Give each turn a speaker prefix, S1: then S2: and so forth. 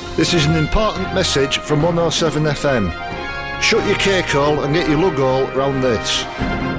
S1: This is an important message from 107 FM. Shut your cake hole and get your lug hole round this.